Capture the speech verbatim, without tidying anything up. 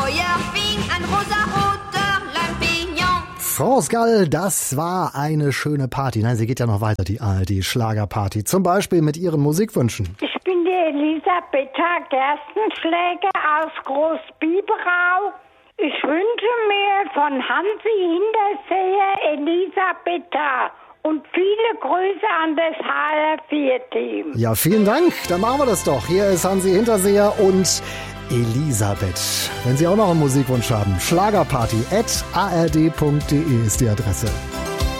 Feuer fing ein rosaroter Lampignon. France Gall, das war eine schöne Party. Nein, sie geht ja noch weiter, die A R D-Schlagerparty. Zum Beispiel mit ihren Musikwünschen. Ich bin die Elisabetta Gerstenschläger aus Großbiberau. Ich wünsche mir von Hansi Hinterseher Elisabetta und viele Grüße an das H R vier Team. Ja, vielen Dank. Dann machen wir das doch. Hier ist Hansi Hinterseher und Elisabeth. Wenn Sie auch noch einen Musikwunsch haben, schlagerparty at a r d punkt d e ist die Adresse.